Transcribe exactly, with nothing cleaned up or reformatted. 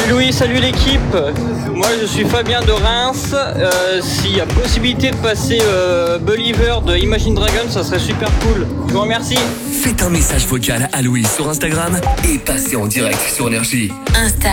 Louis, salut l'équipe. Moi je suis Fabien de Reims. Euh, S'il y a possibilité de passer euh, Believer de Imagine Dragons, ça serait super cool. Je vous remercie. Faites un message vocal à Louis sur Instagram et passez en direct sur Énergie. Insta.